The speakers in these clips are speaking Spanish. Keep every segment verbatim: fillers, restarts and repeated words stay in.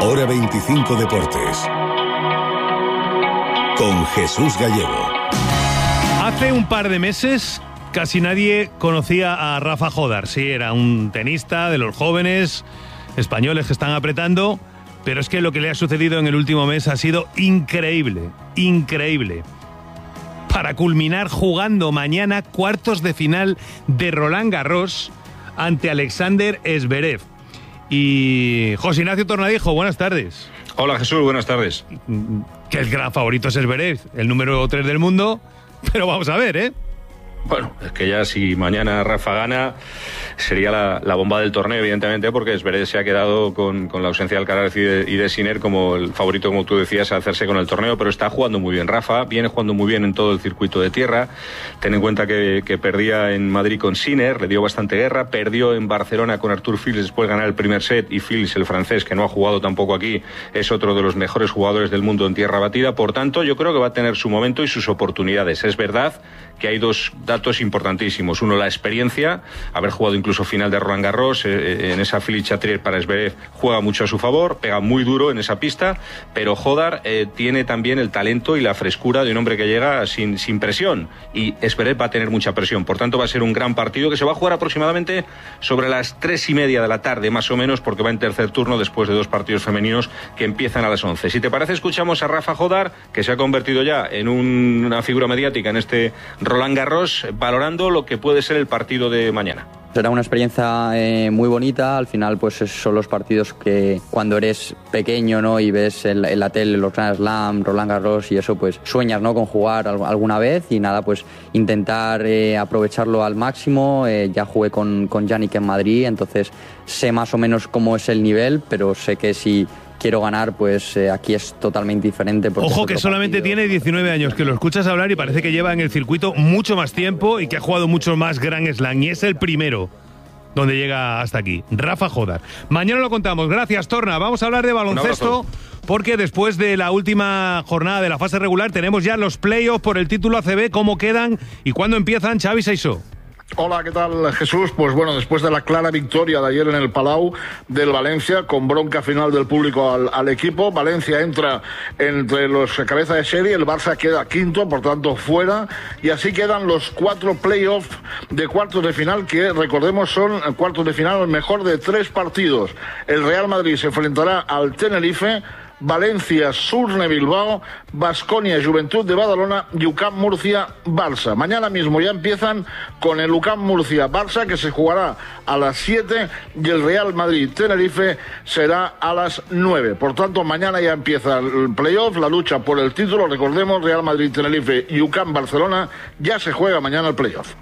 Hora veinticinco Deportes. Con Jesús Gallego. Hace un par de meses casi nadie conocía a Rafa Jódar. Sí, era un tenista de los jóvenes españoles que están apretando, pero es que lo que le ha sucedido en el último mes ha sido increíble, increíble. Para culminar jugando mañana cuartos de final de Roland Garros ante Alexander Zverev. Y José Ignacio Tornadijo, buenas tardes. Hola Jesús, buenas tardes. Que el gran favorito es Zverev, el número tres del mundo, pero vamos a ver, ¿eh? Bueno, es que ya si mañana Rafa gana sería la, la bomba del torneo, evidentemente, porque Zverev se ha quedado con, con la ausencia de Alcaraz y de, y de Sinner como el favorito, como tú decías, a hacerse con el torneo, pero está jugando muy bien Rafa, viene jugando muy bien en todo el circuito de tierra. Ten en cuenta que, que perdía en Madrid con Sinner, le dio bastante guerra, perdió en Barcelona con Artur Fils después de ganar el primer set, y Fils, el francés, que no ha jugado tampoco aquí, es otro de los mejores jugadores del mundo en tierra batida. Por tanto, yo creo que va a tener su momento y sus oportunidades. Es verdad que hay dos datos importantísimos. Uno, la experiencia, haber jugado incluso final de Roland Garros, eh, en esa Philippe Chatrier para Zverev juega mucho a su favor, pega muy duro en esa pista, pero Jódar eh, tiene también el talento y la frescura de un hombre que llega sin, sin presión, y Zverev va a tener mucha presión. Por tanto, va a ser un gran partido que se va a jugar aproximadamente sobre las tres y media de la tarde, más o menos, porque va en tercer turno después de dos partidos femeninos que empiezan a las once. Si te parece, escuchamos a Rafa Jódar, que se ha convertido ya en un, una figura mediática en este Roland Garros, valorando lo que puede ser el partido de mañana. Será una experiencia eh, muy bonita. Al final, pues son los partidos que cuando eres pequeño, ¿no?, y ves en, en la tele los Grand Slam, Roland Garros y eso, pues sueñas, ¿no?, con jugar alguna vez, y nada, pues intentar eh, aprovecharlo al máximo. Eh, ya jugué con, con Yannick en Madrid, entonces sé más o menos cómo es el nivel, pero sé que si quiero ganar, pues eh, aquí es totalmente diferente. Ojo que solamente partido. Tiene diecinueve años, que lo escuchas hablar y parece que lleva en el circuito mucho más tiempo y que ha jugado mucho más Grand Slam, y es el primero donde llega hasta aquí, Rafa Jódar. Mañana lo contamos. Gracias, Torna. Vamos a hablar de baloncesto, porque después de la última jornada de la fase regular tenemos ya los playoffs por el título A C B. ¿Cómo quedan y cuándo empiezan? Xavi Saissó. Hola, ¿qué tal, Jesús? Pues bueno, después de la clara victoria de ayer en el Palau del Valencia, con bronca final del público al, al equipo, Valencia entra entre los cabezas de serie, el Barça queda quinto, por tanto fuera, y así quedan los cuatro playoffs de cuartos de final, que recordemos son cuartos de final mejor de tres partidos. El Real Madrid se enfrentará al Tenerife, Valencia, Surne, Bilbao, Baskonia, Juventud de Badalona y U C A M Murcia, Barça. Mañana mismo ya empiezan con el U C A M Murcia, Barça, que se jugará a las siete, y el Real Madrid, Tenerife, será a las nueve. Por tanto, mañana ya empieza el playoff, la lucha por el título. Recordemos, Real Madrid, Tenerife y U C A M Barcelona, ya se juega mañana el playoff.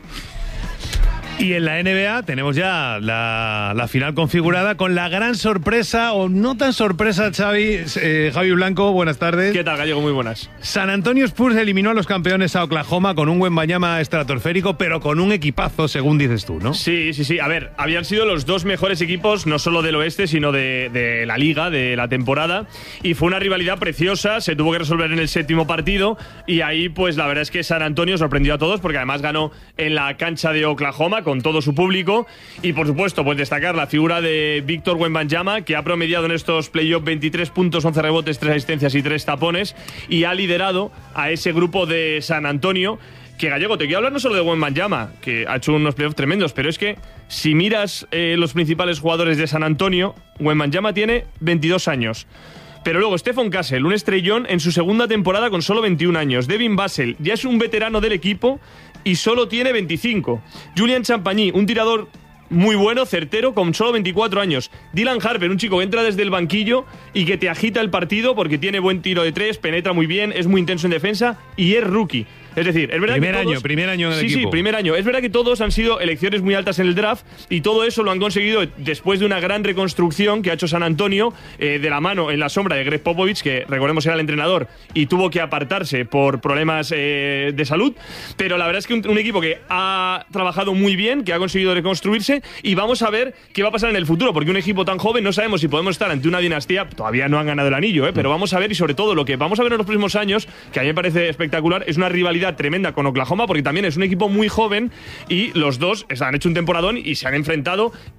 Y en la N B A tenemos ya la, la final configurada con la gran sorpresa, o no tan sorpresa, Xavi, eh, Javi Blanco, buenas tardes. ¿Qué tal, Gallego? Muy buenas. San Antonio Spurs eliminó a los campeones a Oklahoma con un Wembanyama estratosférico, pero con un equipazo, según dices tú, ¿no? Sí, sí, sí. A ver, habían sido los dos mejores equipos, no solo del oeste, sino de, de la liga, de la temporada, y fue una rivalidad preciosa. Se tuvo que resolver en el séptimo partido, y ahí, pues la verdad es que San Antonio sorprendió a todos, porque además ganó en la cancha de Oklahoma con todo su público. Y por supuesto, pues destacar la figura de Víctor Wembanyama, que ha promediado en estos playoffs veintitrés puntos, once rebotes, tres asistencias y tres tapones, y ha liderado a ese grupo de San Antonio. Que, Gallego, te quiero hablar no solo de Wembanyama, que ha hecho unos playoffs tremendos, pero es que si miras eh, los principales jugadores de San Antonio, Wembanyama tiene veintidós años. Pero luego Stephen Castle, un estrellón en su segunda temporada con solo veintiún años. Devin Vassell ya es un veterano del equipo y solo tiene veinticinco. Julian Champagny, un tirador muy bueno, certero, con solo veinticuatro años. Dylan Harper, un chico que entra desde el banquillo y que te agita el partido porque tiene buen tiro de tres, penetra muy bien, es muy intenso en defensa y es rookie. Es decir, es verdad primer que todos, año, primer año en el sí, equipo. Sí, primer año. Es verdad que todos han sido elecciones muy altas en el draft, y todo eso lo han conseguido después de una gran reconstrucción que ha hecho San Antonio, eh, de la mano en la sombra de Greg Popovich, que recordemos era el entrenador y tuvo que apartarse por problemas eh, de salud. Pero la verdad es que un, un equipo que ha trabajado muy bien, que ha conseguido reconstruirse, y vamos a ver qué va a pasar en el futuro, porque un equipo tan joven no sabemos si podemos estar ante una dinastía. Todavía no han ganado el anillo, eh, pero vamos a ver, y sobre todo lo que vamos a ver en los próximos años, que a mí me parece espectacular, es una rivalidad tremenda con Oklahoma. Oklahoma, porque también es un equipo muy joven y los dos han hecho un temporadón y se han enfrentado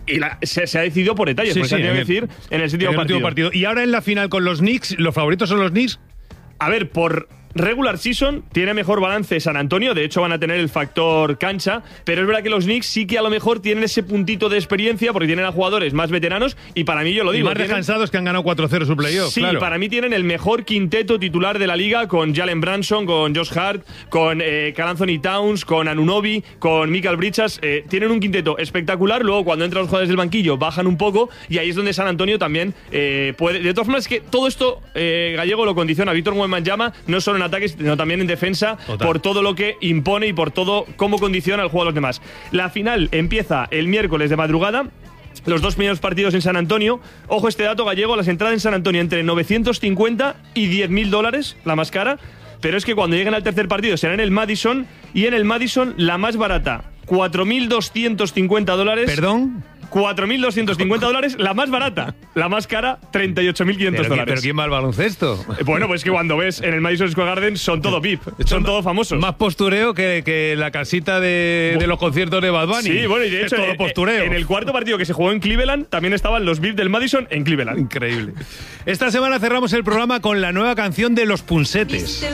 y la, se, se ha decidido por detalles, Sí, pues sí, se ha tenido en que el- decir en el séptimo En el partido. último partido. Y ahora en la final con los Knicks, ¿los favoritos son los Knicks? A ver, por regular season tiene mejor balance San Antonio, de hecho van a tener el factor cancha, pero es verdad que los Knicks sí que a lo mejor tienen ese puntito de experiencia porque tienen a jugadores más veteranos y para mí yo lo Y digo. más tienen- descansados que han ganado cuatro cero su playoff. Sí, claro. para mí tienen el mejor quinteto titular de la liga con Jalen Brunson, con Josh Hart, con eh, Karl Anthony Towns, con Anunoby, con Michael Bridges. Eh, tienen un quinteto espectacular. Luego, cuando entran los jugadores del banquillo, bajan un poco y ahí es donde San Antonio también eh, puede. De todas formas, es que todo esto eh, Gallego lo condiciona. Víctor Wembanyama no solo en ataques, sino también en defensa, Total. por todo lo que impone y por todo cómo condiciona el juego de los demás. La final empieza el miércoles de madrugada. Los dos primeros partidos en San Antonio. Ojo este dato, Gallego, las entradas en San Antonio entre novecientos cincuenta y diez mil dólares, la más cara. Pero es que cuando lleguen al tercer partido será en el Madison, y en el Madison la más barata, cuatro mil doscientos cincuenta dólares. ¿Perdón? cuatro mil doscientos cincuenta dólares, la más barata. La más cara, treinta y ocho mil quinientos ¿Pero, qui- dólares. ¿Pero quién va al baloncesto? Bueno, pues que cuando ves en el Madison Square Garden son todo V I P, son todos famosos. Más postureo que, que la casita de, de los conciertos de Bad Bunny. Sí, bueno, y de Es hecho, todo eh, postureo. en el cuarto partido que se jugó en Cleveland también estaban los V I P del Madison en Cleveland. Increíble. Esta semana cerramos el programa con la nueva canción de Los Punsetes.